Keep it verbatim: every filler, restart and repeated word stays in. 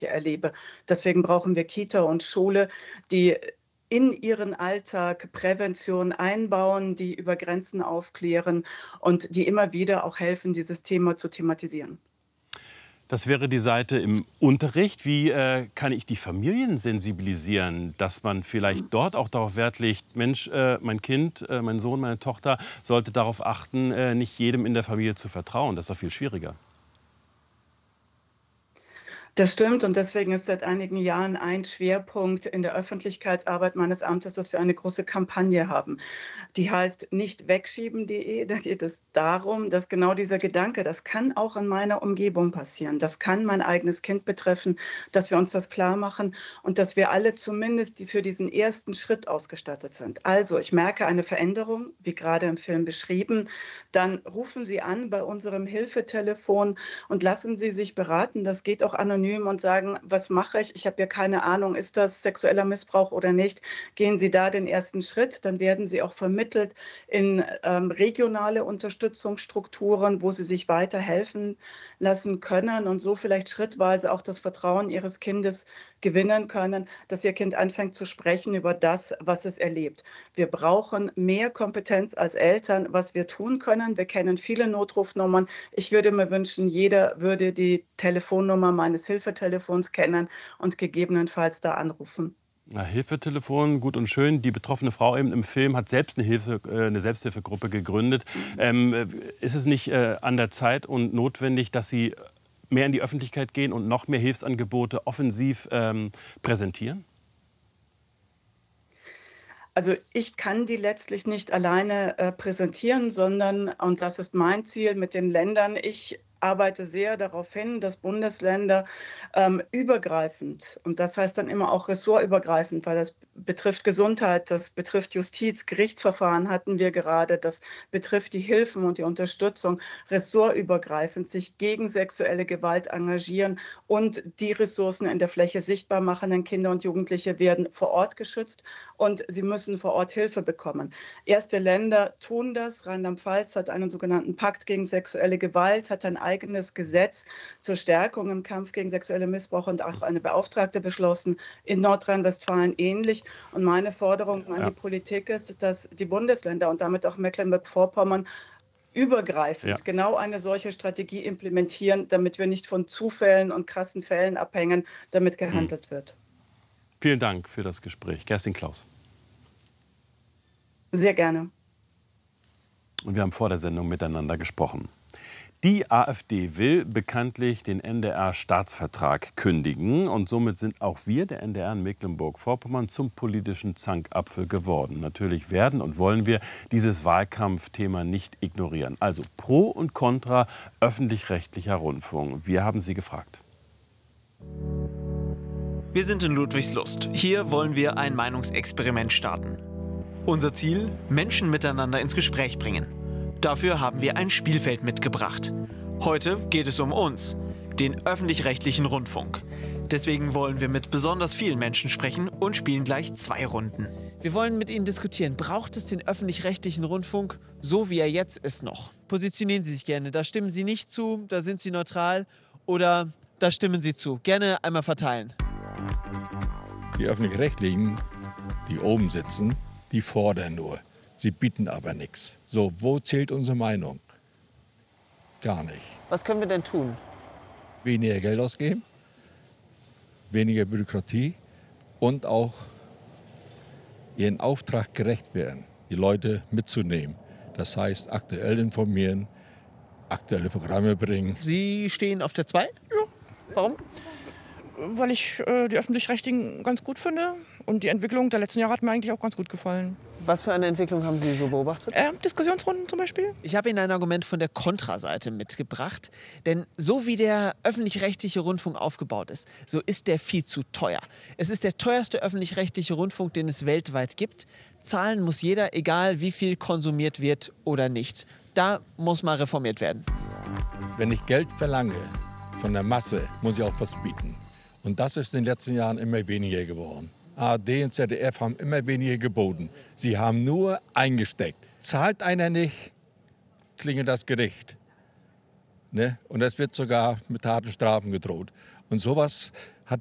erlebe. Deswegen brauchen wir Kita und Schule, die in ihren Alltag Prävention einbauen, die über Grenzen aufklären und die immer wieder auch helfen, dieses Thema zu thematisieren. Das wäre die Seite im Unterricht. Wie äh, kann ich die Familien sensibilisieren, dass man vielleicht dort auch darauf Wert legt, Mensch, äh, mein Kind, äh, mein Sohn, meine Tochter sollte darauf achten, äh, nicht jedem in der Familie zu vertrauen. Das ist doch viel schwieriger. Das stimmt und deswegen ist seit einigen Jahren ein Schwerpunkt in der Öffentlichkeitsarbeit meines Amtes, dass wir eine große Kampagne haben. Die heißt nicht wegschieben punkt de. Da geht es darum, dass genau dieser Gedanke, das kann auch in meiner Umgebung passieren, das kann mein eigenes Kind betreffen, dass wir uns das klar machen und dass wir alle zumindest die für diesen ersten Schritt ausgestattet sind. Also, ich merke eine Veränderung, wie gerade im Film beschrieben, dann rufen Sie an bei unserem Hilfetelefon und lassen Sie sich beraten. Das geht auch anonym und sagen: „Was mache ich? Ich habe ja keine Ahnung, ist das sexueller Missbrauch oder nicht?“ Gehen Sie da den ersten Schritt, dann werden Sie auch vermittelt in, ähm, regionale Unterstützungsstrukturen, wo Sie sich weiterhelfen lassen können und so vielleicht schrittweise auch das Vertrauen Ihres Kindes gewinnen können, dass Ihr Kind anfängt zu sprechen über das, was es erlebt. Wir brauchen mehr Kompetenz als Eltern, was wir tun können. Wir kennen viele Notrufnummern. Ich würde mir wünschen, jeder würde die Telefonnummer meines Hilfetelefons kennen und gegebenenfalls da anrufen. Na, Hilfetelefon, gut und schön. Die betroffene Frau eben im Film hat selbst eine, Hilfe, äh, eine Selbsthilfegruppe gegründet. Ähm, äh, ist es nicht äh, an der Zeit und notwendig, dass Sie mehr in die Öffentlichkeit gehen und noch mehr Hilfsangebote offensiv ähm, präsentieren? Also, ich kann die letztlich nicht alleine, äh, präsentieren, sondern und das ist mein Ziel mit den Ländern, ich arbeite sehr darauf hin, dass Bundesländer, ähm, übergreifend und das heißt dann immer auch ressortübergreifend, weil das betrifft Gesundheit, das betrifft Justiz, Gerichtsverfahren hatten wir gerade, das betrifft die Hilfen und die Unterstützung, ressortübergreifend sich gegen sexuelle Gewalt engagieren und die Ressourcen in der Fläche sichtbar machen, denn Kinder und Jugendliche werden vor Ort geschützt und sie müssen vor Ort Hilfe bekommen. Erste Länder tun das. Rheinland-Pfalz hat einen sogenannten Pakt gegen sexuelle Gewalt, hat ein eigenes Gesetz zur Stärkung im Kampf gegen sexuelle Missbrauch und auch eine Beauftragte beschlossen. In Nordrhein-Westfalen ähnlich. Und meine Forderung an die Ja. Politik ist, dass die Bundesländer und damit auch Mecklenburg-Vorpommern übergreifend Ja. genau eine solche Strategie implementieren, damit wir nicht von Zufällen und krassen Fällen abhängen, damit Hm. gehandelt wird. Vielen Dank für das Gespräch. Kerstin Klaus. Sehr gerne. Und wir haben vor der Sendung miteinander gesprochen. Die AfD will bekanntlich den N D R-Staatsvertrag kündigen. Und somit sind auch wir, der N D R in Mecklenburg-Vorpommern, zum politischen Zankapfel geworden. Natürlich werden und wollen wir dieses Wahlkampfthema nicht ignorieren. Also Pro und Contra öffentlich-rechtlicher Rundfunk. Wir haben Sie gefragt. Wir sind in Ludwigslust. Hier wollen wir ein Meinungsexperiment starten. Unser Ziel: Menschen miteinander ins Gespräch bringen. Dafür haben wir ein Spielfeld mitgebracht. Heute geht es um uns, den öffentlich-rechtlichen Rundfunk. Deswegen wollen wir mit besonders vielen Menschen sprechen und spielen gleich zwei Runden. Wir wollen mit Ihnen diskutieren, braucht es den öffentlich-rechtlichen Rundfunk, so wie er jetzt ist noch? Positionieren Sie sich gerne, da stimmen Sie nicht zu, da sind Sie neutral oder da stimmen Sie zu. Gerne einmal verteilen. Die Öffentlich-Rechtlichen, die oben sitzen, die fordern nur. Sie bieten aber nichts. So, wo zählt unsere Meinung? Gar nicht. Was können wir denn tun? Weniger Geld ausgeben, weniger Bürokratie und auch ihren Auftrag gerecht werden, die Leute mitzunehmen. Das heißt, aktuell informieren, aktuelle Programme bringen. Sie stehen auf der zwei? Ja. Warum? Weil ich äh, die Öffentlich-Rechtlichen ganz gut finde. Und die Entwicklung der letzten Jahre hat mir eigentlich auch ganz gut gefallen. Was für eine Entwicklung haben Sie so beobachtet? Äh, Diskussionsrunden zum Beispiel. Ich habe Ihnen ein Argument von der Kontraseite mitgebracht. Denn so wie der öffentlich-rechtliche Rundfunk aufgebaut ist, so ist der viel zu teuer. Es ist der teuerste öffentlich-rechtliche Rundfunk, den es weltweit gibt. Zahlen muss jeder, egal wie viel konsumiert wird oder nicht. Da muss mal reformiert werden. Wenn ich Geld verlange von der Masse, muss ich auch was bieten. Und das ist in den letzten Jahren immer weniger geworden. A R D und Z D F haben immer weniger geboten. Sie haben nur eingesteckt. Zahlt einer nicht, klingelt das Gericht. Ne? Und es wird sogar mit harten Strafen gedroht. Und sowas